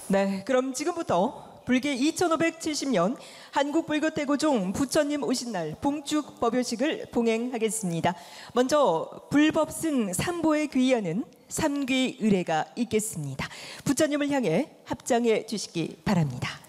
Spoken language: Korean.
네, 그럼 지금부터 불교 2570년 한국불교대고종 부처님 오신 날 봉축 법요식을 봉행하겠습니다. 먼저 불법승 삼보에 귀의하는 삼귀 의례가 있겠습니다. 부처님을 향해 합장해 주시기 바랍니다.